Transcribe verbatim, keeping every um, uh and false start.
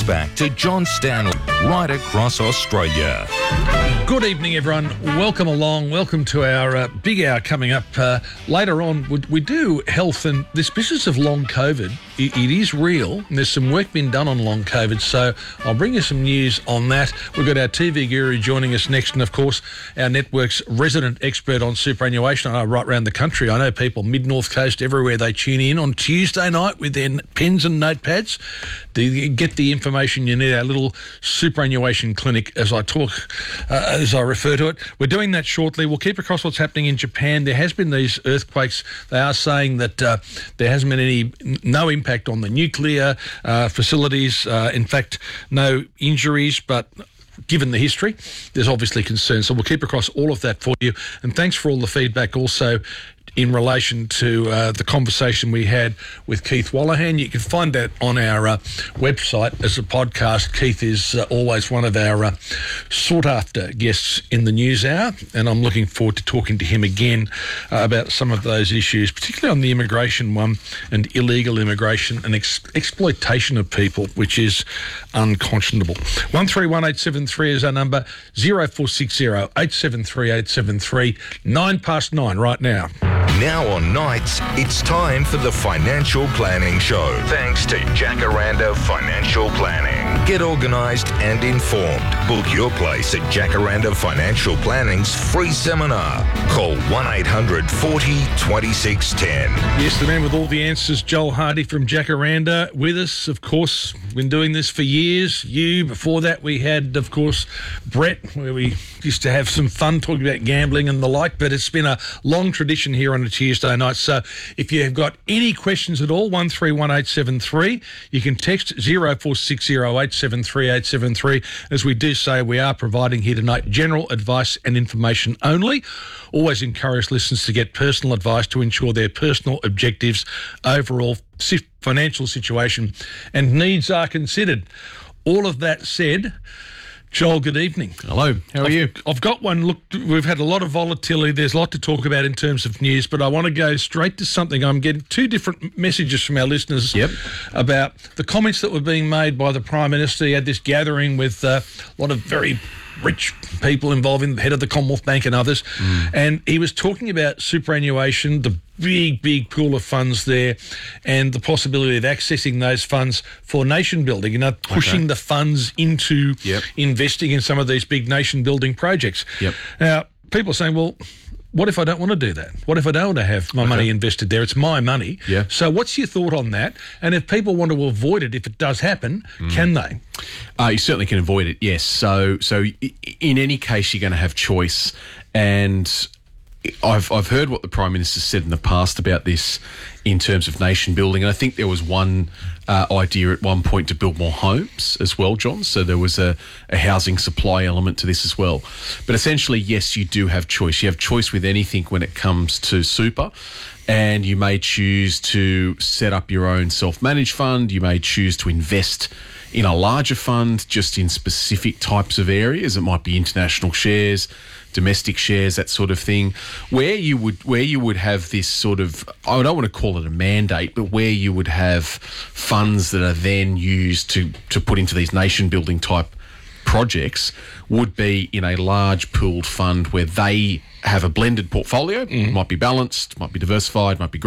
gets back to John Stanley right across Australia. Good evening, everyone. Welcome along. Welcome to our uh, big hour coming up. Uh, later on, we, we do health, and this business of long COVID, it, it is real. And there's some work being done on long COVID, so I'll bring you some news on that. We've got our T V guru joining us next, and of course, our network's resident expert on superannuation. I know right around the country. I know people mid-north coast, everywhere they tune in on Tuesday night with their pens and notepads to get the information you need. Our little superannuation clinic, as I talk, uh, as I refer to it. We're doing that shortly. We'll keep across what's happening in Japan. There has been these earthquakes. They are saying that uh, there hasn't been any, no impact on the nuclear uh, facilities. Uh, in fact, no injuries, but given the history, there's obviously concern. So we'll keep across all of that for you. And thanks for all the feedback also in relation to uh, the conversation we had with Keith Wallahan. You can find that on our uh, website as a podcast. Keith is uh, always one of our uh, sought-after guests in the news hour, and I'm looking forward to talking to him again uh, about some of those issues, particularly on the immigration one and illegal immigration and ex- exploitation of people, which is unconscionable. one three one eight seven three is our number, zero four six zero eight seven three eight seven three, nine past nine right now. Now on nights, it's time for the Financial Planning Show. Thanks to Jacaranda Financial Planning. Get organised and informed. Book your place at Jacaranda Financial Planning's free seminar. Call one eight hundred forty twenty-six ten. Yes, the man with all the answers, Joel Hardy from Jacaranda, with us, of course. Been doing this for years. You, before that, we had, of course, Brett, where we used to have some fun talking about gambling and the like, but it's been a long tradition here on a Tuesday night. So if you have got any questions at all, one three one eight seven three, you can text zero four six zero eight seven three eight seven three. As we do say, we are providing here tonight general advice and information only. Always encourage listeners to get personal advice to ensure their personal objectives, overall financial situation and needs are considered. All of that said, Joel, good evening. Hello, how are I've, you? I've got one. Look, we've had a lot of volatility. There's a lot to talk about in terms of news, but I want to go straight to something. I'm getting two different messages from our listeners yep. about the comments that were being made by the Prime Minister. He had this gathering with uh, a lot of very rich people involving the head of the Commonwealth Bank and others, mm. and he was talking about superannuation, the big, big pool of funds there, and the possibility of accessing those funds for nation building, you know, pushing okay. the funds into yep. investing in some of these big nation building projects. Yep. Now, people are saying, well, what if I don't want to do that? What if I don't want to have my okay. money invested there? It's my money. Yeah. So what's your thought on that? And if people want to avoid it, if it does happen, mm. can they? Uh, you certainly can avoid it, yes. So, so in any case, you're going to have choice. And I've I've heard what the Prime Minister said in the past about this in terms of nation building. And I think there was one uh, idea at one point to build more homes as well, John. So there was a, a housing supply element to this as well. But essentially, yes, you do have choice. You have choice with anything when it comes to super. And you may choose to set up your own self-managed fund. You may choose to invest in a larger fund just in specific types of areas. It might be international shares, domestic shares, that sort of thing, where you would where you would have this sort of, I don't want to call it a mandate, but where you would have funds that are then used to to put into these nation building type projects would be in a large pooled fund where they have a blended portfolio. Mm. Might be balanced, might be diversified, might be